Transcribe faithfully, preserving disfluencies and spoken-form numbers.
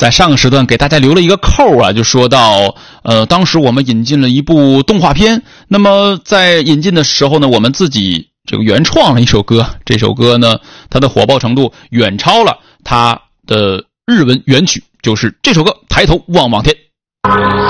在上个时段给大家留了一个扣啊，就说到呃，当时我们引进了一部动画片，那么在引进的时候呢，我们自己这个原创了一首歌，这首歌呢它的火爆程度远超了它的日文原曲，就是这首歌《抬头望望天》。